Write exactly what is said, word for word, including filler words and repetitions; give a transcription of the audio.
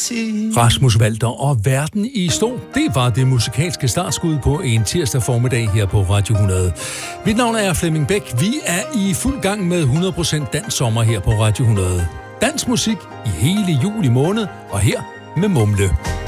sige. Rasmus Walter og Verden i stå. Det var det musikalske startskud på en tirsdag formiddag her på Radio hundrede. Mit navn er Flemming Bæk. Vi er i fuld gang med hundrede procent dansk sommer her på Radio hundrede. Dansk musik i hele juli måned, og her med Mumle.